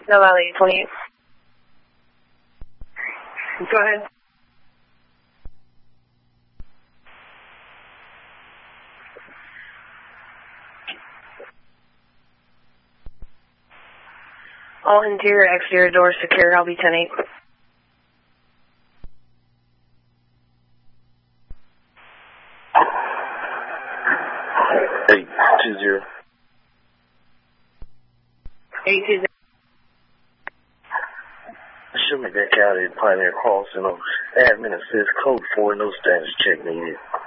No Valley 28. Go ahead. All interior, exterior doors secure. I'll be 10-8. Eight 2-0. 8-2-0. Show me that out at Pioneer Crossing. Admin assist code 4, no status check needed.